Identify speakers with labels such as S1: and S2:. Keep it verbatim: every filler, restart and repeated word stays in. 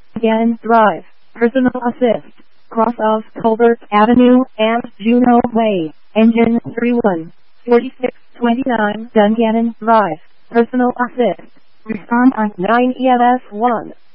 S1: Dungannon Drive, Personal Assist, cross of Colbert Avenue and Juno Way, engine three one, forty-six twenty-nine Dungannon Drive, Personal Assist. Respond on nine E M S one.